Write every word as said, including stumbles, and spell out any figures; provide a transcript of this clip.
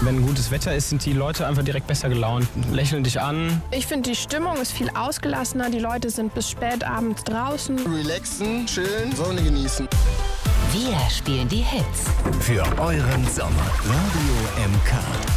Wenn gutes Wetter ist, sind die Leute einfach direkt besser gelaunt, lächeln dich an. Ich finde, die Stimmung ist viel ausgelassener. Die Leute sind bis spät abends draußen. Relaxen, chillen, Sonne genießen. Wir spielen die Hits. Für euren Sommer. Radio M K.